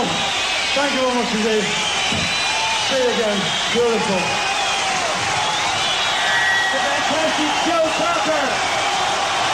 yourself. Thank you very much indeed. See you again. Beautiful. The fantastic show.